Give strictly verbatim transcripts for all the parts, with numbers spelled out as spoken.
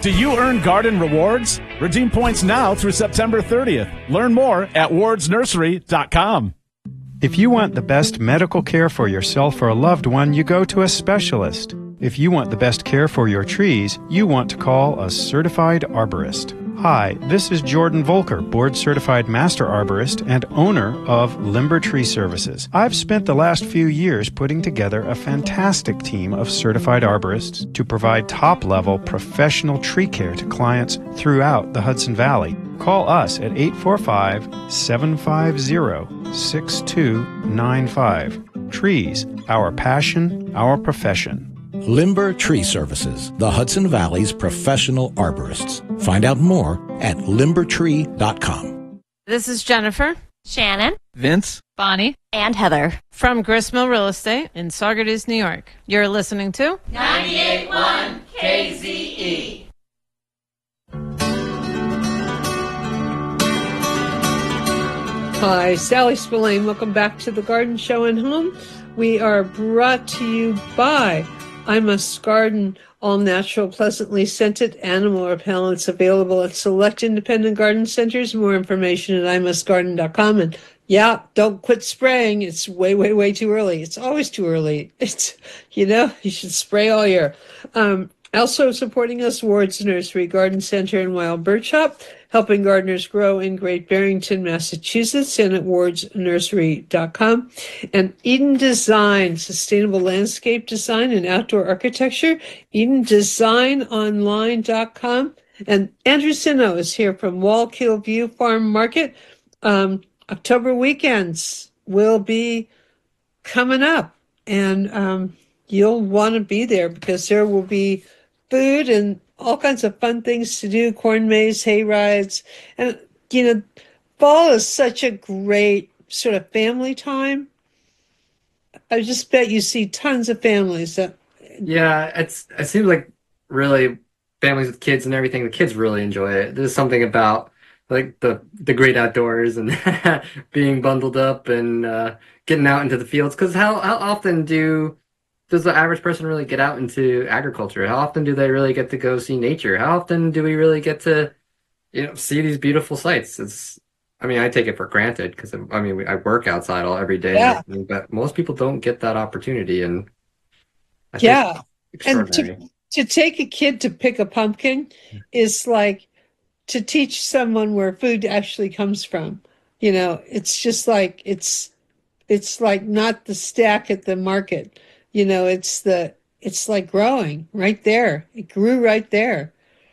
Do you earn garden rewards? Redeem points now through September thirtieth. Learn more at wards nursery dot com. If you want the best medical care for yourself or a loved one, you go to a specialist. If you want the best care for your trees, you want to call a certified arborist. Hi, this is Jordan Volker, board-certified master arborist and owner of Limber Tree Services. I've spent the last few years putting together a fantastic team of certified arborists to provide top-level professional tree care to clients throughout the Hudson Valley. Call us at eight four five, seven five zero, six two nine five. Trees, our passion, our profession. Limber Tree Services, the Hudson Valley's professional arborists. Find out more at limber tree dot com. This is Jennifer, Shannon, Vince, Bonnie, and Heather from Gristmill Real Estate in Saugerties, New York. You're listening to ninety-eight point one K Z E. Hi, Sally Spillane. Welcome back to the Garden Show and Home. We are brought to you by I Must Garden, all natural, pleasantly scented animal repellents available at select independent garden centers. More information at I must garden dot com. And yeah, don't quit spraying. It's way, way, way too early. It's always too early. It's, you know, you should spray all year. Um, also supporting us, Ward's Nursery Garden Center and Wild Bird Shop, helping gardeners grow in Great Barrington, Massachusetts, and at wards nursery dot com. And Eden Design, sustainable landscape design and outdoor architecture, eden design online dot com. And Andrew Sino is here from Wallkill View Farm Market. Um, October weekends will be coming up, and um, you'll want to be there because there will be food and all kinds of fun things to do, corn maze, hay rides. And, you know, fall is such a great sort of family time. I just bet you see tons of families that... Yeah, it's it seems like really families with kids and everything, the kids really enjoy it. There's something about like the the great outdoors and being bundled up and uh, getting out into the fields. Because how, how often do... does the average person really get out into agriculture? How often do they really get to go see nature? How often do we really get to, you know, see these beautiful sights? It's, I mean, I take it for granted because I mean, I work outside all every day, yeah. but most people don't get that opportunity. And I yeah, think and to, to take a kid to pick a pumpkin is like to teach someone where food actually comes from. You know, it's just like it's it's like not the stack at the market. You know, it's the, it's like growing right there. It grew right there.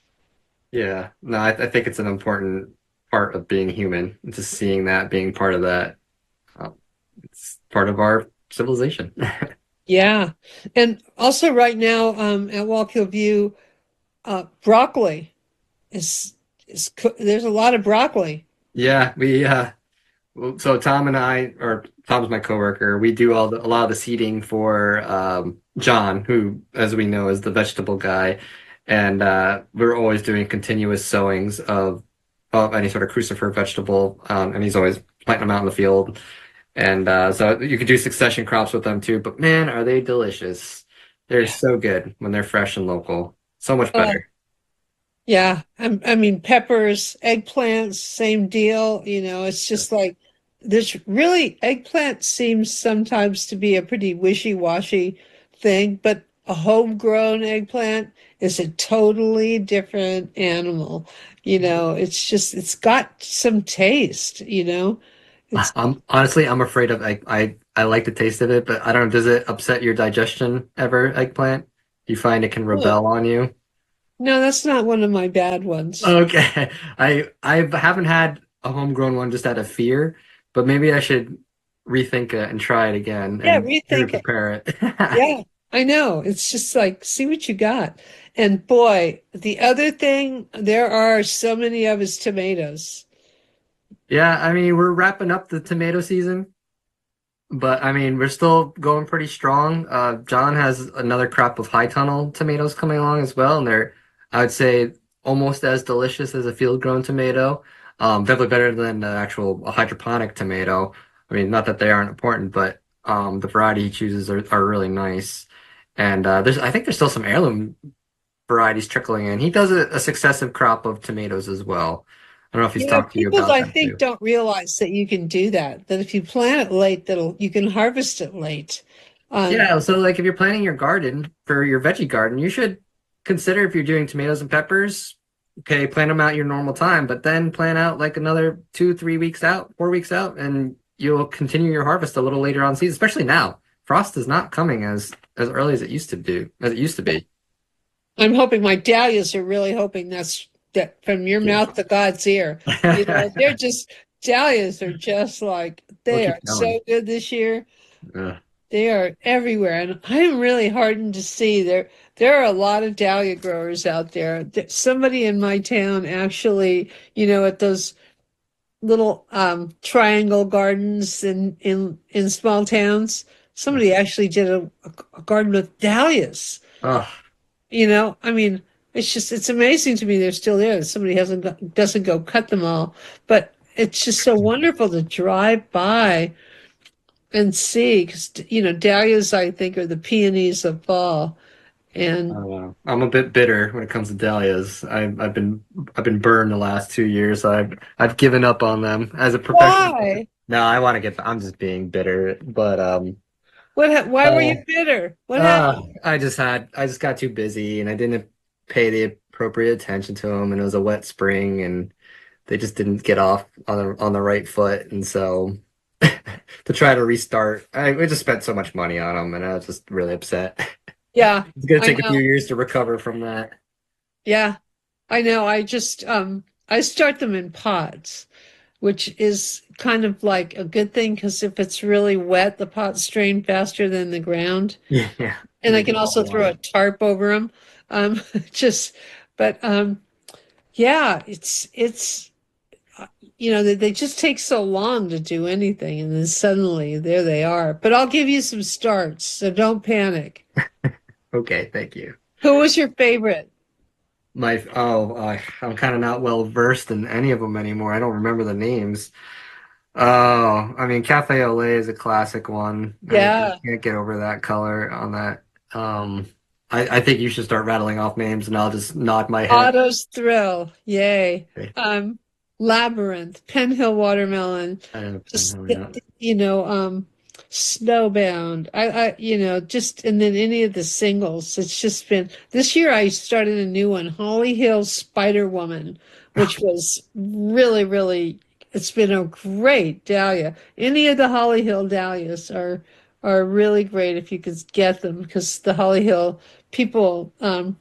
Yeah, no, I, I think it's an important part of being human. Just seeing that, being part of that, um, it's part of our civilization. Yeah, and also right now um, at Wallkill View, uh, broccoli is is there's a lot of broccoli. Yeah, we. Uh, So Tom and I, or Tom's my coworker, we do all the, a lot of the seeding for um, John, who, as we know, is the vegetable guy, and uh, we're always doing continuous sowings of, of any sort of crucifer vegetable, um, and he's always planting them out in the field, and uh, so you could do succession crops with them too. But man, are they delicious! They're so good when they're fresh and local. So much better. Uh, yeah, I, I mean peppers, eggplants, same deal. You know, it's just like. There's really, eggplant seems sometimes to be a pretty wishy-washy thing, but a homegrown eggplant is a totally different animal. You know, it's just, it's got some taste, you know. It's, um, honestly, I'm afraid of egg. I, I like the taste of it, but I don't know, does it upset your digestion ever, eggplant? Do you find it can rebel on you? No, that's not one of my bad ones. Okay. I, I haven't had a homegrown one just out of fear. But maybe I should rethink it and try it again. Yeah, and rethink prepare it. it. Yeah, I know. It's just like, see what you got. And boy, the other thing, there are so many of his tomatoes. Yeah, I mean, we're wrapping up the tomato season. But, I mean, we're still going pretty strong. Uh, John has another crop of high tunnel tomatoes coming along as well. And they're, I would say, almost as delicious as a field-grown tomato. Um, definitely better than the actual hydroponic tomato. I mean, not that they aren't important, but um, the variety he chooses are, are really nice. And uh, there's, I think there's still some heirloom varieties trickling in. He does a, a successive crop of tomatoes as well. I don't know if he's You know, talked to you people about I that think too. don't realize that you can do that. That if you plant it late, that'll you can harvest it late. Um, Yeah, so like if you're planting your garden for your veggie garden, you should consider if you're doing tomatoes and peppers, okay, plant them out your normal time, but then plan out like another two, three weeks out, four weeks out, and you'll continue your harvest a little later on season, especially now. Frost is not coming as as early as it used to do, as it used to be. I'm hoping my dahlias are really hoping that's that from your Yeah. mouth to God's ear. You know, they're just dahlias are just like they We'll are keep going. so good this year. Ugh. They are everywhere, and I'm really heartened to see there. There are a lot of dahlia growers out there. There- Somebody in my town actually, you know, at those little um, triangle gardens in in in small towns, somebody actually did a, a garden with dahlias. Ugh. You know, I mean, it's just it's amazing to me they're still there. Somebody hasn't go, doesn't go cut them all, but it's just so wonderful to drive by and see because you know dahlias I think are the peonies of fall, and Oh, wow. I'm a bit bitter when it comes to dahlias. I've I've been I've been burned the last two years. So I've I've given up on them as a professional. why? No, I want to get. I'm just being bitter, but um, What? ha- Why were uh, you bitter? What uh, happened? I just had I just got too busy and I didn't pay the appropriate attention to them. And it was a wet spring, and they just didn't get off on the on the right foot. And so to try to restart, I we just spent so much money on them, and I was just really upset. Yeah, It's gonna I take a know. few years to recover from that. Yeah, I know. I just um I start them in pots, which is kind of like a good thing because if it's really wet, the pots drain faster than the ground. Yeah, yeah. And I They can get also all throw a water. tarp over them. Um, just, but um, yeah, it's it's uh, you know they, they just take so long to do anything, and then suddenly there they are. But I'll give you some starts, so don't panic. Okay, thank you. Who was your favorite? My oh, uh, I'm kind of not well versed in any of them anymore. I don't remember the names. Oh, I mean, Cafe au lait is a classic one. I Yeah, can't get over that color on that. Um, I, I think you should start rattling off names, and I'll just nod my head. Otto's Thrill, yay. Okay. Um, Labyrinth, Penn Hill Watermelon, I don't just know, yeah. you know, um, Snowbound. I, I, you know, just and then any of the singles. It's just been this year. I started a new one, Holly Hill Spider Woman, which was really, really. It's been a great dahlia. Any of the Holly Hill dahlias are are really great if you could get them because the Holly Hill people um,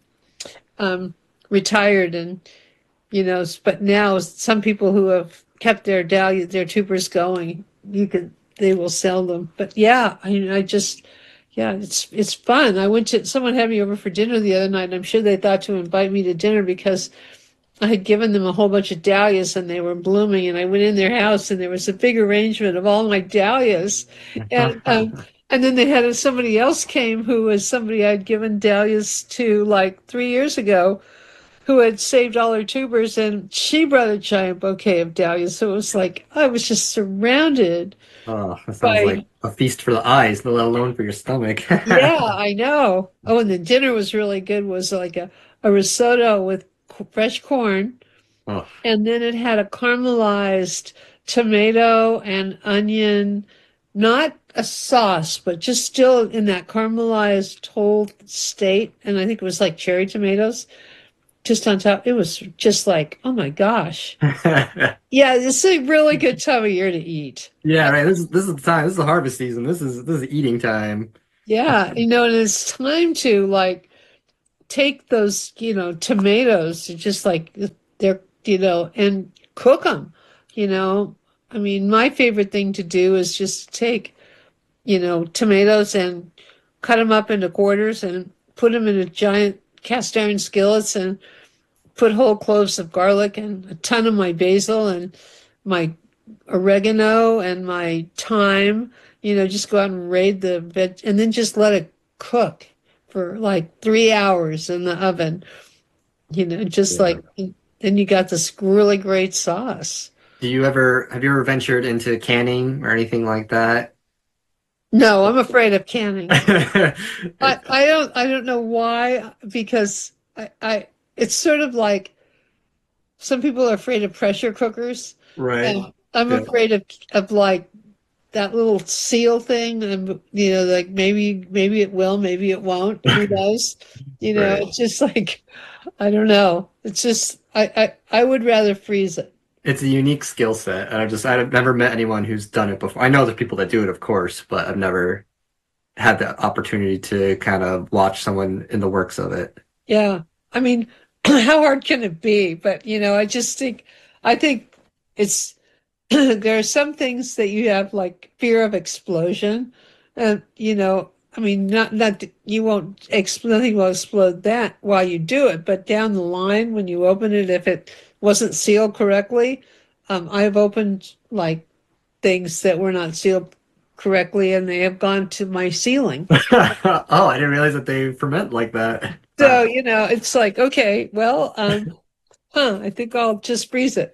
um, retired and you know, but now some people who have kept their dahlia, their tubers going, you can, they will sell them. But yeah, I mean, I just, yeah, it's it's fun. I went to, someone had me over for dinner the other night, and I'm sure they thought to invite me to dinner because I had given them a whole bunch of dahlias and they were blooming. And I went in their house and there was a big arrangement of all my dahlias, and um, and then they had somebody else came who was somebody I'd given dahlias to like three years ago, who had saved all her tubers, and she brought a giant bouquet of dahlias. So it was like I was just surrounded Oh, that sounds by, like a feast for the eyes, let alone for your stomach. yeah, I know. Oh, and the dinner was really good. Was like a, a risotto with c- fresh corn, Oh, and then it had a caramelized tomato and onion, not a sauce, but just still in that caramelized whole state. And I think it was like cherry tomatoes just on top. It was just like, oh my gosh. Yeah, it's a really good time of year to eat. yeah, right. This is this is the time. This is the harvest season. This is this is eating time. Yeah, you know, and it's time to like take those, you know, tomatoes, just like they're, you know, and cook them, you know. I mean, my favorite thing to do is just take, you know, tomatoes and cut them up into quarters and put them in a giant cast iron skillets and put whole cloves of garlic and a ton of my basil and my oregano and my thyme, you know, just go out and raid the veg and then just let it cook for like three hours in the oven, you know, just Yeah. like, then you got this really great sauce. Do you ever have you ever ventured into canning or anything like that? No, I'm afraid of canning. I, I don't I don't know why, because I, I it's sort of like some people are afraid of pressure cookers. Right. And I'm Yeah. afraid of of like that little seal thing. And you know, like maybe maybe it will, maybe it won't. Who knows? You know, Right. it's just like I don't know. It's just I, I, I would rather freeze it. It's a unique skill set. And I've just I've never met anyone who's done it before. I know there's people that do it, of course, but I've never had the opportunity to kind of watch someone in the works of it. Yeah. I mean, how hard can it be? But, you know, I just think, I think it's, there are some things that you have like fear of explosion. And, you know, I mean, not, not, that you won't, expl- nothing will explode that while you do it, but down the line when you open it, if it wasn't sealed correctly, um, I've opened like things that were not sealed correctly and they have gone to my ceiling. Oh, I didn't realize that they ferment like that. So, you know, it's like, okay, well, um, huh, I think I'll just freeze it.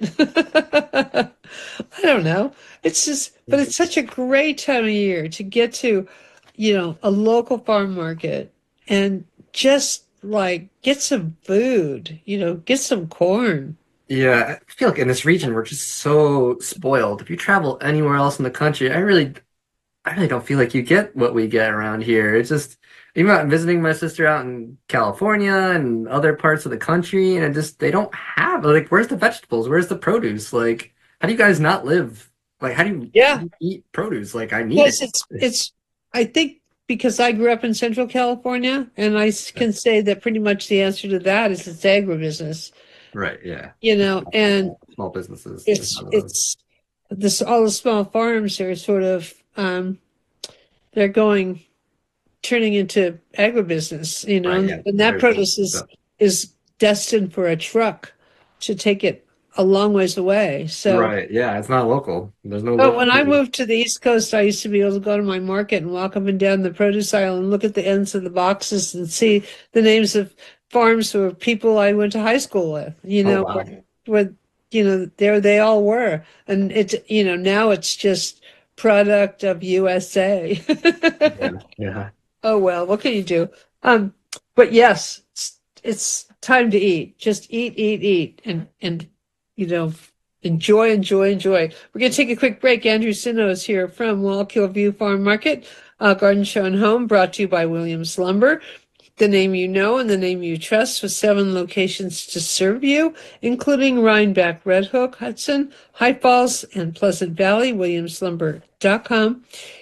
I don't know. It's just, but it's such a great time of year to get to, you know, a local farm market and just like get some food, you know, get some corn. Yeah, I feel like in this region we're just so spoiled. If you travel anywhere else in the country, I really I really don't feel like you get what we get around here. It's just even out visiting my sister out in California and other parts of the country, and it just they don't have like where's the vegetables? Where's the produce? Like, how do you guys not live? Like, how do you Yeah. eat produce? Like, I need Yes, it. it's, it's, I think because I grew up in Central California and I s- can say that pretty much the answer to that is it's agribusiness, Right, yeah. you know, and Small businesses. it's, it's, this, all the small farms are sort of, um, they're going, turning into agribusiness, you know, Right, yeah. and that Very produce cool is, stuff. is destined for a truck to take it a long ways away. So, Right, yeah, it's not local. There's no but local when I food. moved to the East Coast, I used to be able to go to my market and walk up and down the produce aisle and look at the ends of the boxes and see the names of farms or people I went to high school with, you Oh, know, wow. where, where, you know, there they all were. And it's, you know, now it's just product of U S A. Yeah, yeah. Oh, well, what can you do? Um, but yes, it's, it's time to eat. Just eat, eat, eat, and, and, you know, enjoy, enjoy, enjoy. We're going to take a quick break. Andrew Sino is here from Wallkill View Farm Market, uh, Garden Show and Home, brought to you by Williams Lumber. The name you know and the name you trust, with seven locations to serve you, including Rhinebeck, Red Hook, Hudson, High Falls, and Pleasant Valley, williams lumber dot com,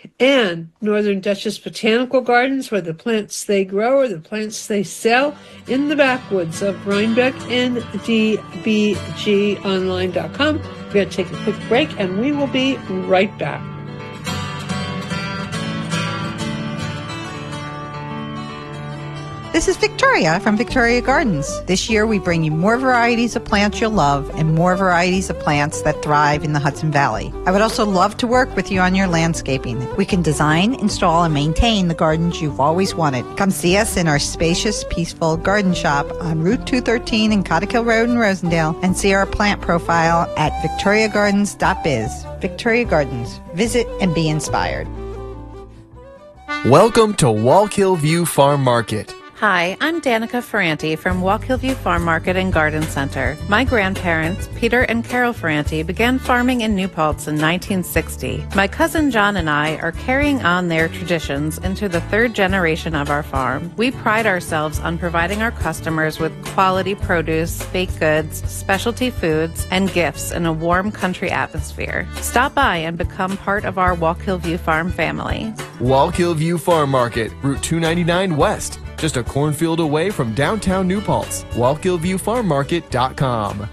and Northern Duchess Botanical Gardens, where the plants they grow are the plants they sell, in the backwoods of Rhinebeck, N D B G online dot com. We're going to take a quick break, and we will be right back. This is Victoria from Victoria Gardens. This year we bring you more varieties of plants you'll love and more varieties of plants that thrive in the Hudson Valley. I would also love to work with you on your landscaping. We can design, install, and maintain the gardens you've always wanted. Come see us in our spacious, peaceful garden shop on Route two thirteen in Cottikill Road in Rosendale, and see our plant profile at victoria gardens dot biz. Victoria Gardens. Visit and be inspired. Welcome to Wallkill View Farm Market. Hi, I'm Danica Ferranti from Wallkill View Farm Market and Garden Center. My grandparents, Peter and Carol Ferranti, began farming in New Paltz in nineteen sixty. My cousin John and I are carrying on their traditions into the third generation of our farm. We pride ourselves on providing our customers with quality produce, baked goods, specialty foods, and gifts in a warm country atmosphere. Stop by and become part of our Wallkill View Farm family. Wallkill View Farm Market, Route two ninety-nine West. Just a cornfield away from downtown New Paltz. Wallkill View Farm Market dot com.